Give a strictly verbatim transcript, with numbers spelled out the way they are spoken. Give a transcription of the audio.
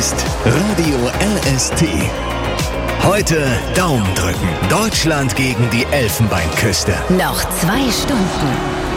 ist Radio R S T. Heute Daumen drücken. Deutschland gegen die Elfenbeinküste. Noch zwei Stunden.